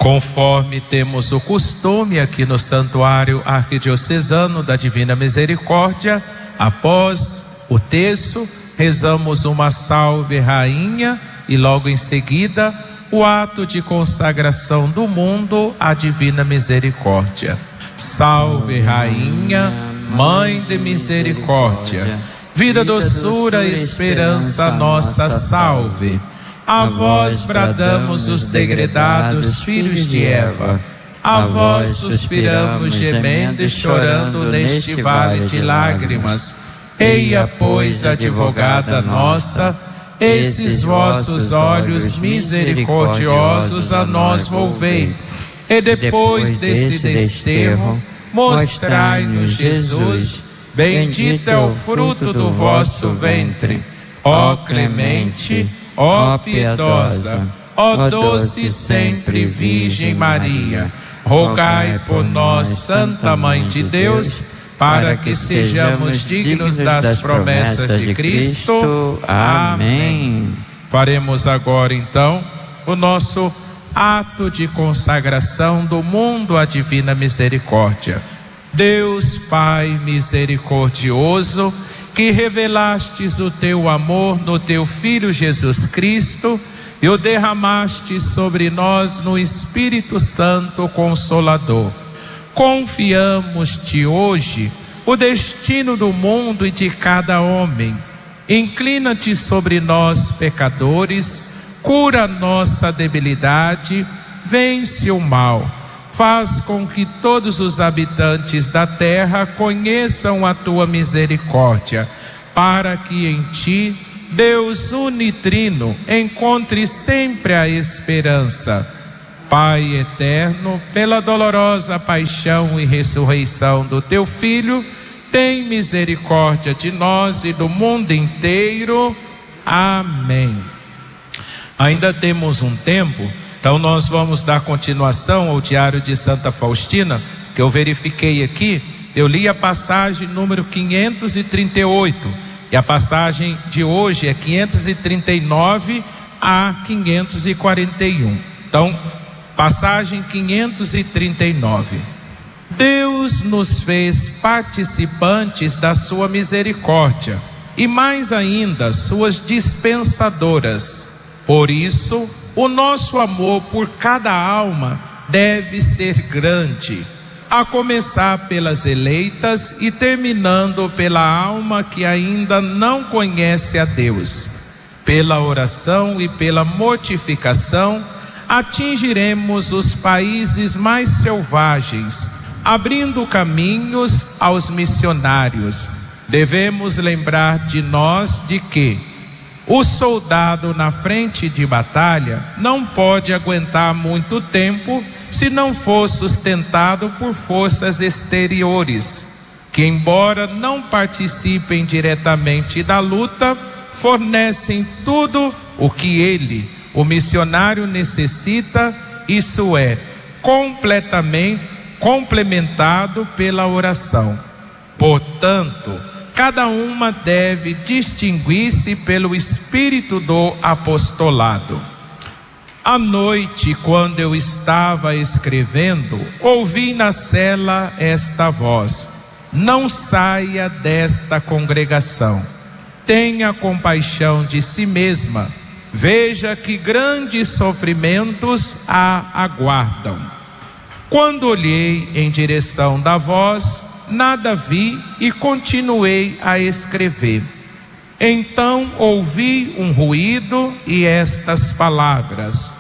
Conforme temos o costume aqui no Santuário Arquidiocesano da Divina Misericórdia, após o terço, rezamos uma Salve Rainha e logo em seguida o ato de consagração do mundo à Divina Misericórdia. Salve Rainha, Mãe de Misericórdia, vida, doçura, esperança nossa, salve. A vós bradamos os degredados filhos de Eva, a vós suspiramos gemendo e chorando neste vale de lágrimas. Eia, pois, advogada nossa, esses vossos olhos misericordiosos a nós volvei, e depois desse desterro, mostrai-nos Jesus, bendito é o fruto do vosso ventre. Ó clemente, ó piedosa, ó doce sempre Virgem Maria, rogai por nós, Santa Mãe de Deus, para que sejamos dignos das promessas de Cristo. Amém. Faremos agora então o nosso ato de consagração do mundo à Divina Misericórdia. Deus Pai misericordioso, que revelastes o teu amor no teu Filho Jesus Cristo e o derramastes sobre nós no Espírito Santo Consolador, confiamos-te hoje o destino do mundo e de cada homem. Inclina-te sobre nós, pecadores, cura nossa debilidade, vence o mal. Faz com que todos os habitantes da terra conheçam a tua misericórdia, para que em ti, Deus unitrino, encontre sempre a esperança. Pai eterno, pela dolorosa paixão e ressurreição do teu Filho, tem misericórdia de nós e do mundo inteiro. Amém. Ainda temos um tempo. Então nós vamos dar continuação ao Diário de Santa Faustina, que eu verifiquei aqui. Eu li a passagem número 538 e a passagem de hoje é 539 a 541. Então, passagem 539. Deus nos fez participantes da sua misericórdia e mais ainda suas dispensadoras. Por isso, o nosso amor por cada alma deve ser grande, a começar pelas eleitas e terminando pela alma que ainda não conhece a Deus. Pela oração e pela mortificação, atingiremos os países mais selvagens, abrindo caminhos aos missionários. Devemos lembrar de nós de que o soldado na frente de batalha não pode aguentar muito tempo se não for sustentado por forças exteriores, que embora não participem diretamente da luta, fornecem tudo o que ele, o missionário, necessita, isso é, completamente complementado pela oração. Portanto, cada uma deve distinguir-se pelo espírito do apostolado. À noite, quando eu estava escrevendo, ouvi na cela esta voz: não saia desta congregação. Tenha compaixão de si mesma. Veja que grandes sofrimentos a aguardam. Quando olhei em direção da voz, nada vi e continuei a escrever. Então ouvi um ruído e estas palavras: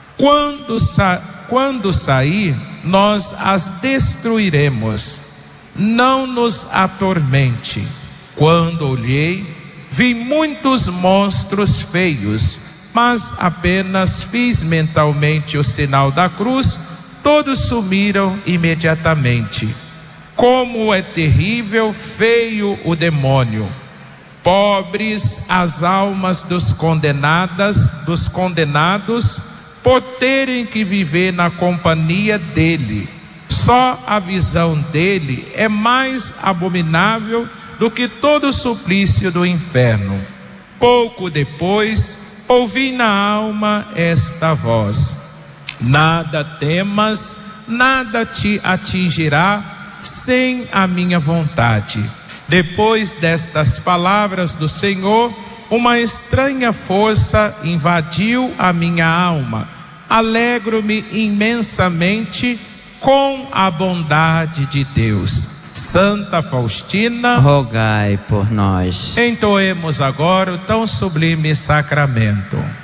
quando sair, nós as destruiremos. Não nos atormente. Quando olhei, vi muitos monstros feios, mas apenas fiz mentalmente o sinal da cruz, todos sumiram imediatamente. Como é terrível, feio o demônio! Pobres as almas dos condenados, por terem que viver na companhia dele. Só a visão dele é mais abominável do que todo o suplício do inferno. Pouco depois, ouvi na alma esta voz: Nada temas, nada te atingirá sem a minha vontade. Depois destas palavras do Senhor, uma estranha força invadiu a minha alma. Alegro-me imensamente com a bondade de Deus. Santa Faustina, rogai por nós. entoemos agora o tão sublime sacramento.